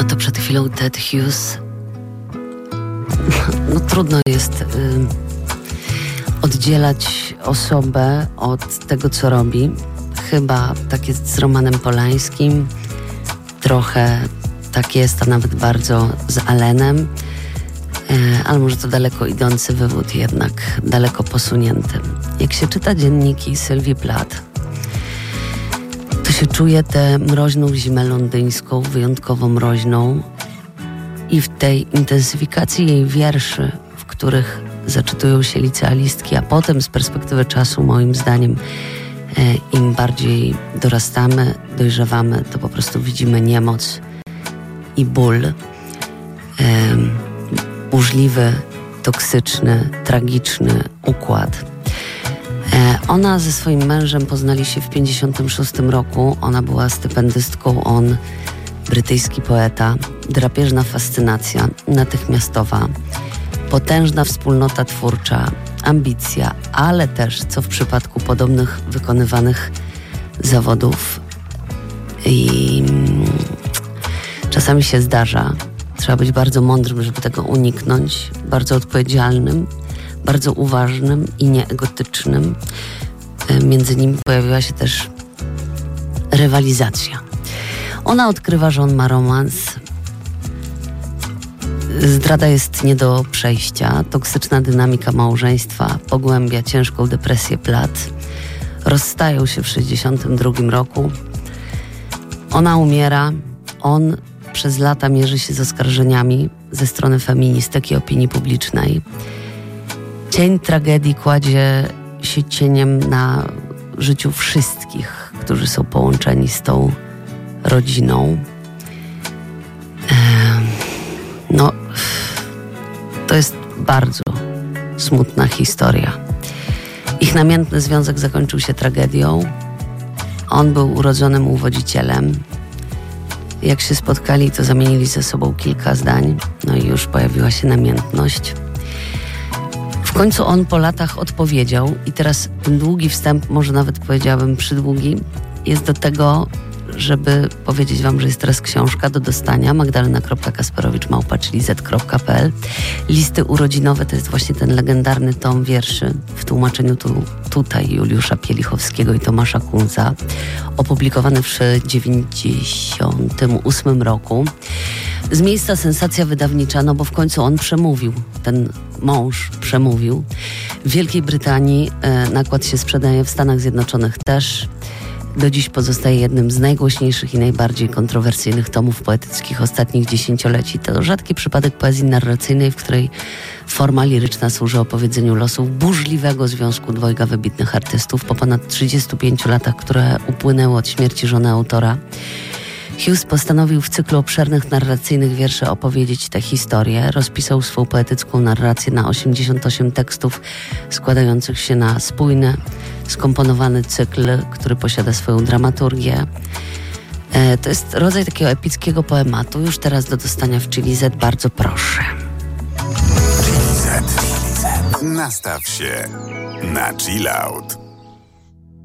to przed chwilą Ted Hughes. No trudno jest oddzielać osobę od tego, co robi. Chyba tak jest z Romanem Polańskim, trochę tak jest, a nawet bardzo z Allenem, ale może to daleko idący wywód, jednak daleko posunięty. Jak się czyta dzienniki Sylwii Plath, to się czuje tę mroźną zimę londyńską, wyjątkowo mroźną, i w tej intensyfikacji jej wierszy, w których zaczytują się licealistki, a potem z perspektywy czasu, moim zdaniem, im bardziej dorastamy, dojrzewamy, to po prostu widzimy niemoc i ból. Burzliwy, toksyczny, tragiczny układ. Ona ze swoim mężem poznali się w 1956 roku. Ona była stypendystką, on brytyjski poeta. Drapieżna fascynacja, natychmiastowa, potężna wspólnota twórcza, ambicja, ale też, co w przypadku podobnych wykonywanych zawodów, i czasami się zdarza, trzeba być bardzo mądrym, żeby tego uniknąć, bardzo odpowiedzialnym, bardzo uważnym i nieegotycznym. Między nimi pojawiła się też rywalizacja. Ona odkrywa, że on ma romans. Zdrada jest nie do przejścia. Toksyczna dynamika małżeństwa pogłębia ciężką depresję Plath. Rozstają się w 1962 roku. Ona umiera. On przez lata mierzy się z oskarżeniami ze strony feministek i opinii publicznej. Cień tragedii kładzie się cieniem na życiu wszystkich, którzy są połączeni z tą rodziną. No, to jest bardzo smutna historia. Ich namiętny związek zakończył się tragedią. On był urodzonym uwodzicielem. Jak się spotkali, to zamienili ze sobą kilka zdań. No i już pojawiła się namiętność. W końcu on po latach odpowiedział i teraz ten długi wstęp, może nawet powiedziałabym przydługi, jest do tego, żeby powiedzieć wam, że jest teraz książka do dostania, magdalena.kasperowicz@z.pl. Listy urodzinowe to jest właśnie ten legendarny tom wierszy w tłumaczeniu tutaj Juliusza Pielichowskiego i Tomasza Kunza, opublikowany w 1998 roku. Z miejsca sensacja wydawnicza, no bo w końcu on przemówił, ten mąż przemówił. W Wielkiej Brytanii nakład się sprzedaje, w Stanach Zjednoczonych też. Do dziś pozostaje jednym z najgłośniejszych i najbardziej kontrowersyjnych tomów poetyckich ostatnich dziesięcioleci. To rzadki przypadek poezji narracyjnej, w której forma liryczna służy opowiedzeniu losów burzliwego związku dwojga wybitnych artystów po ponad 35 latach, które upłynęły od śmierci żony autora. Hughes postanowił w cyklu obszernych narracyjnych wierszy opowiedzieć tę historię. Rozpisał swą poetycką narrację na 88 tekstów składających się na spójny, skomponowany cykl, który posiada swoją dramaturgię. To jest rodzaj takiego epickiego poematu. Już teraz do dostania w Chili Z, bardzo proszę. Chili Z. Nastaw się na chill out.